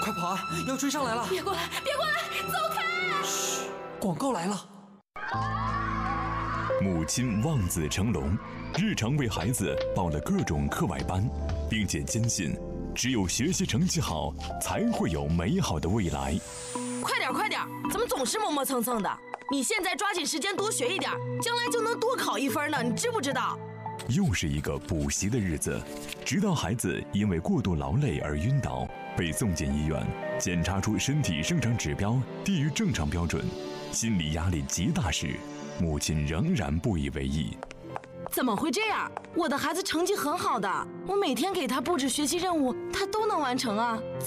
快跑啊！要追上来了！ 别过来，别过来，走开！ 嘘，广告来了。 母亲望子成龙，日常为孩子报了各种课外班，并且坚信，只有学习成绩好，才会有美好的未来。 快点，快点！怎么总是磨磨蹭蹭的？你现在抓紧时间多学一点，将来就能多考1分呢，你知不知道？ 又是一个补习的日子，直到孩子因为过度劳累而晕倒，被送进医院，检查出身体生长指标低于正常标准，心理压力极大时，母亲仍然不以为意。 怎么会这样？我的孩子成绩很好的，我每天给他布置学习任务，他都能完成啊。